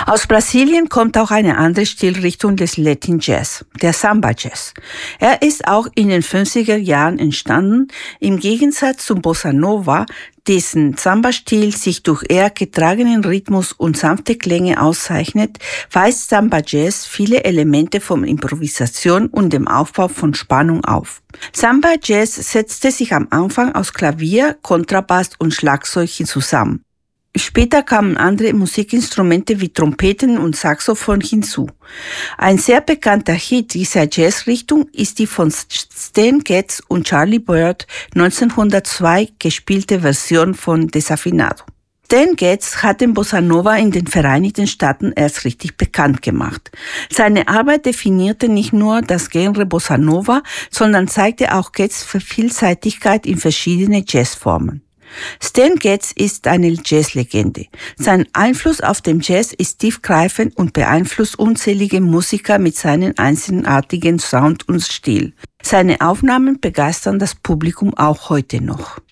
Aus Brasilien kommt auch eine andere Stilrichtung des Latin Jazz, der Samba Jazz. Er ist auch in den 50er Jahren entstanden. Im Gegensatz zum Bossa Nova, dessen Samba-Stil sich durch eher getragenen Rhythmus und sanfte Klänge auszeichnet, weist Samba Jazz viele Elemente von Improvisation und dem Aufbau von Spannung auf. Samba Jazz setzte sich am Anfang aus Klavier, Kontrabass und Schlagzeug zusammen. Später kamen andere Musikinstrumente wie Trompeten und Saxophon hinzu. Ein sehr bekannter Hit dieser Jazzrichtung ist die von Stan Getz und Charlie Byrd 1902 gespielte Version von Desafinado. Stan Getz hat den Bossa Nova in den Vereinigten Staaten erst richtig bekannt gemacht. Seine Arbeit definierte nicht nur das Genre Bossa Nova, sondern zeigte auch Getz' Vielseitigkeit in verschiedene Jazzformen. Stan Getz ist eine Jazzlegende. Sein Einfluss auf den Jazz ist tiefgreifend und beeinflusst unzählige Musiker mit seinem einzigartigen Sound und Stil. Seine Aufnahmen begeistern das Publikum auch heute noch.